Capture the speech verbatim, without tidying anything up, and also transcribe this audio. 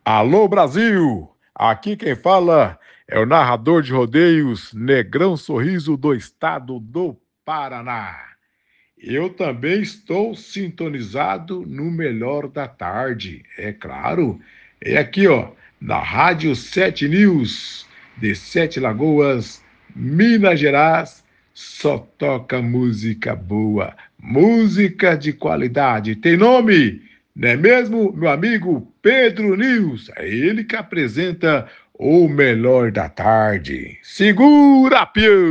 Alô Brasil! Aqui quem fala é o narrador de rodeios Negrão Sorriso do estado do Paraná. Eu também estou sintonizado no melhor da tarde, é claro. É aqui, ó, na Rádio Sete News, de Sete Lagoas, Minas Gerais, só toca música boa, música de qualidade. Tem nome? Não é mesmo, meu amigo Pedro News? É ele que apresenta o melhor da tarde. Segura, pião!